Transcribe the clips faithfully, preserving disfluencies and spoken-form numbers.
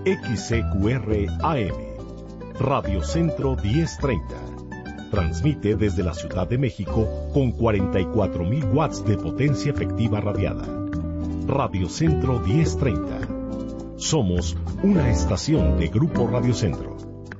X C Q R A M, Radio Centro diez treinta. Transmite desde la Ciudad de México con cuarenta y cuatro mil watts de potencia efectiva radiada. Radio Centro diez treinta. Somos una estación de Grupo Radio Centro.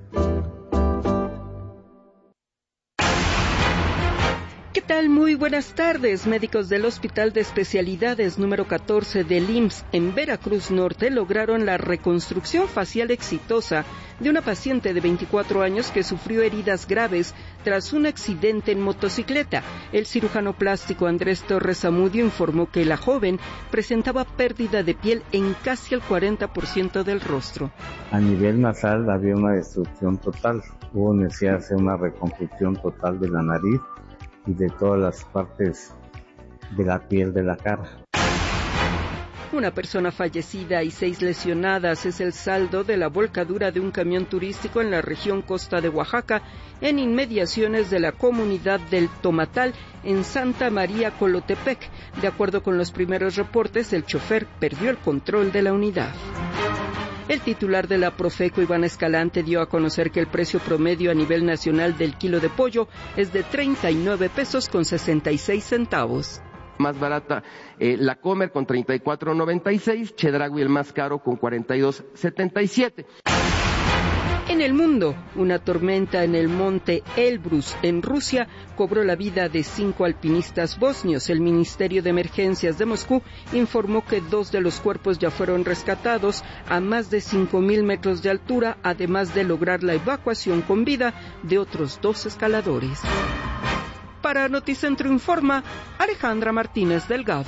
¿Qué tal? Muy buenas tardes. Médicos del Hospital de Especialidades número catorce del I M S S en Veracruz Norte lograron la reconstrucción facial exitosa de una paciente de veinticuatro años que sufrió heridas graves tras un accidente en motocicleta. El cirujano plástico Andrés Torres Zamudio informó que la joven presentaba pérdida de piel en casi el cuarenta por ciento del rostro. A nivel nasal había una destrucción total. Hubo necesidad de hacer una reconstrucción total de la nariz y de todas las partes de la piel de la cara. Una persona fallecida y seis lesionadas es el saldo de la volcadura de un camión turístico en la región costa de Oaxaca, en inmediaciones de la comunidad del Tomatal, en Santa María Colotepec. De acuerdo con los primeros reportes, el chofer perdió el control de la unidad. El titular de la Profeco, Iván Escalante, dio a conocer que el precio promedio a nivel nacional del kilo de pollo es de treinta y nueve pesos con sesenta y seis centavos. Más barata eh, la Comer con treinta y cuatro noventa y seis, Chedraui el más caro con cuarenta y dos setenta y siete. En el mundo, una tormenta en el monte Elbrus, en Rusia, cobró la vida de cinco alpinistas bosnios. El Ministerio de Emergencias de Moscú informó que dos de los cuerpos ya fueron rescatados a más de cinco mil metros de altura, además de lograr la evacuación con vida de otros dos escaladores. Para Noticentro Informa, Alejandra Martínez Delgado.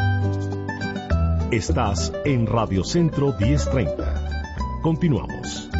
Estás en Radio Centro diez treinta. Continuamos.